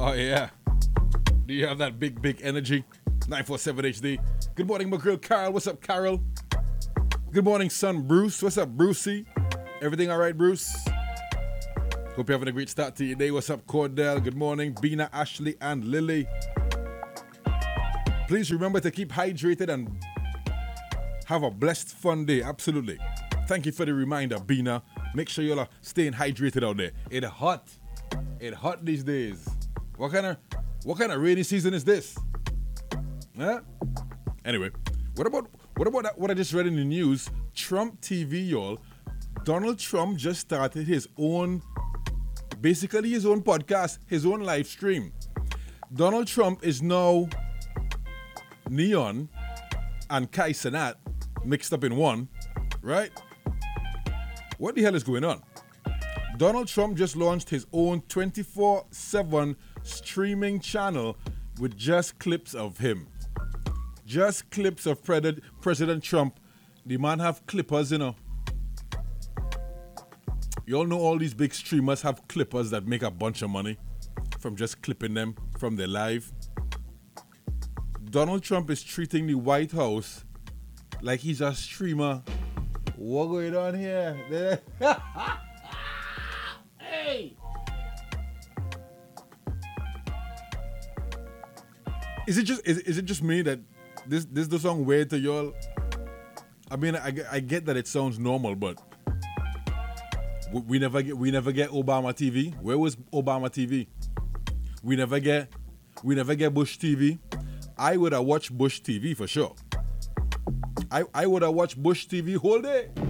Oh, yeah. Do you have that big energy? 947 HD. Good morning, my girl Carol. What's up, Carol? Good morning, son Bruce. What's up, Brucey? Everything all right, Bruce? Hope you're having a great start to your day. What's up, Cordell? Good morning, Bina, Ashley, and Lily. Please remember to keep hydrated and have a blessed, fun day. Absolutely. Thank you for the reminder, Bina. Make sure you're staying hydrated out there. It's hot. It's hot these days. What kind of rainy season is this? Huh? Anyway, what about what I just read in the news? Trump TV, y'all. Donald Trump just started his own podcast, his own live stream. Donald Trump is now Neon and Kai Cenat mixed up in one, right? What the hell is going on? Donald Trump just launched his own 24/7 streaming channel with just clips of him. Just clips of President Trump. The man have clippers, you know. You all know all these big streamers have clippers that make a bunch of money from just clipping them from their live. Donald Trump is treating the White House like he's a streamer. What going on here? Hey! Is it just me that this does sound weird to y'all? I mean, I get that it sounds normal, but we never get Obama TV. Where was Obama TV? We never get Bush TV. I would have watched Bush TV for sure. I would have watched Bush TV whole day.